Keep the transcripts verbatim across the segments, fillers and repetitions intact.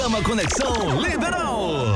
Uma Conexão Liberal.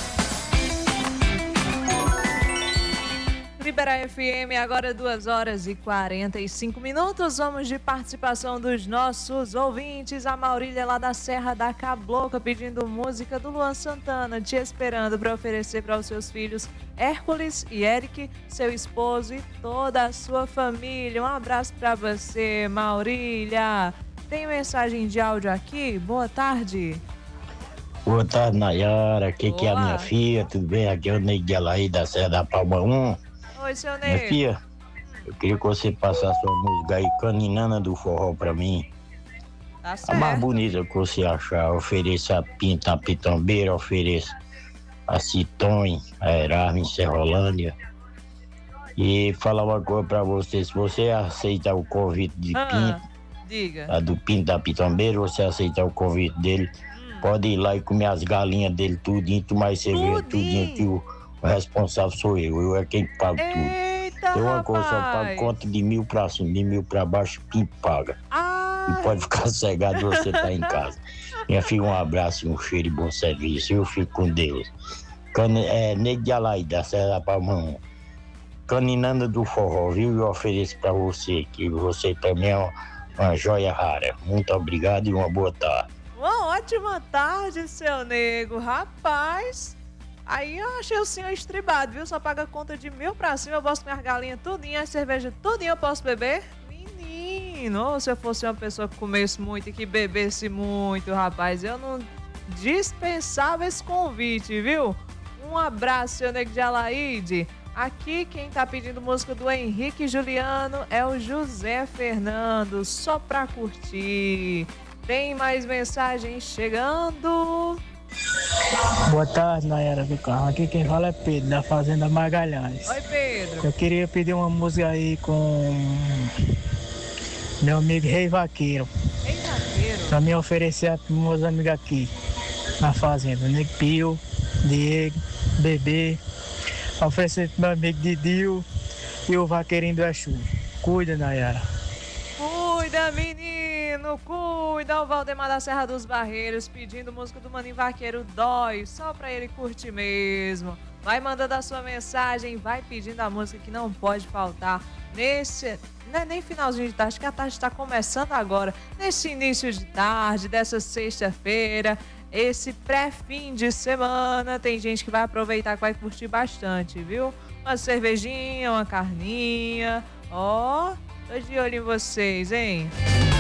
Liberal F M, agora duas horas e quarenta e cinco minutos. Vamos de participação dos nossos ouvintes. A Maurília lá da Serra da Cabloca pedindo música do Luan Santana, Te Esperando, para oferecer para os seus filhos Hércules e Eric, seu esposo e toda a sua família. Um abraço para você, Maurília. Tem mensagem de áudio aqui? Boa tarde. Boa tarde, Nayara. Aqui que é a minha filha, tudo bem? Aqui é o Ney de Alaí da Serra da Palma um. Oi, seu Ney. Minha filha, eu queria que você passasse uma música aí, Caninana do Forró pra mim. Tá certo. A mais bonita que você achar. Ofereça a Pinta, a Pitambeira, ofereça a Citonho, a Erasmo em Serrolândia. E falar uma coisa pra você, se você aceitar o convite de ah, Pinto, diga. a do Pinto da Pitambeira, você aceitar o convite dele, hum. pode ir lá e comer as galinhas dele tudinho, tomar cerveja tudinho, que o O responsável sou eu, eu é quem pago tudo. Eita, Tem uma rapaz. coisa, só pago conta de mil pra cima, de mil pra baixo, quem paga. Ai. Não pode ficar cegado, você tá em casa. Minha filha, um abraço, um cheiro e bom serviço, eu fico com Deus. Can, é, Nego de Alaí, da Serra da Palma um. Caninanda do Forró, viu? Eu ofereço pra você, que você também é uma, uma joia rara. Muito obrigado e uma boa tarde. Uma ótima tarde, seu nego, rapaz. Aí eu achei o senhor estribado, viu? Só paga conta de mil pra cima, eu posso minhas galinhas tudinho, a cerveja tudinho eu posso beber? Menino, se eu fosse uma pessoa que comesse muito e que bebesse muito, rapaz, eu não dispensava esse convite, viu? Um abraço, seu nego de Alaíde. Aqui quem tá pedindo música do Henrique Juliano é o José Fernando, só pra curtir. Tem mais mensagens chegando. Boa tarde, Nayara do Carro. Aqui quem fala é Pedro, da Fazenda Magalhães. Oi, Pedro. Eu queria pedir uma música aí com meu amigo Rei Vaqueiro. Rei Vaqueiro? Pra me oferecer a meus amigos aqui na Fazenda. Nego Pio, Diego, Bebê. Oferecer pro meu amigo Didil e o Vaqueirinho do Exu. Cuida, Nayara. Cuida, menino, cuida. O Valdemar da Serra dos Barreiros pedindo música do Maninho Vaqueiro Dói, só pra ele curtir mesmo. Vai mandando a sua mensagem, vai pedindo a música que não pode faltar nesse, não é nem finalzinho de tarde, acho que a tarde está começando agora, nesse início de tarde, dessa sexta-feira, esse pré-fim de semana. Tem gente que vai aproveitar, que vai curtir bastante, viu? Uma cervejinha, uma carninha, ó... Tô de olho em vocês, hein?